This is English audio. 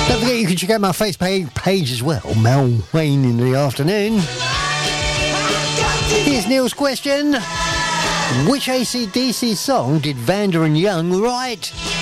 Don't forget you can check out my Facebook page as well, Mel Wayne in the afternoon. Here's Neil's question. Which AC/DC song did Vanda and Young write?